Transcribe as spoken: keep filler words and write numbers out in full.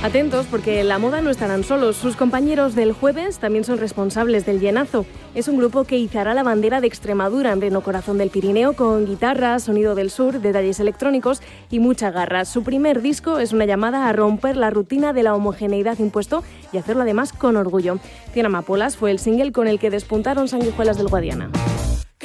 Atentos, porque La Moda no estarán solos. Sus compañeros del jueves también son responsables del Llenazo. Es un grupo que izará la bandera de Extremadura en pleno corazón del Pirineo con guitarras, sonido del sur, detalles electrónicos y mucha garra. Su primer disco es una llamada a romper la rutina de la homogeneidad impuesto y hacerlo además con orgullo. Cien amapolas fue el single con el que despuntaron Sanguijuelas del Guadiana.